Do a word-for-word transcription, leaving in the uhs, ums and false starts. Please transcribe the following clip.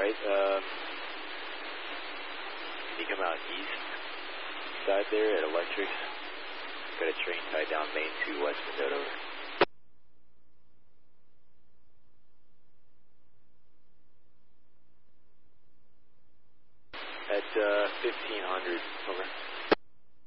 right. Um, can you come out east side there at Electrics? Got a train tied down Main to West Mendota, over. At uh, fifteen hundred, over.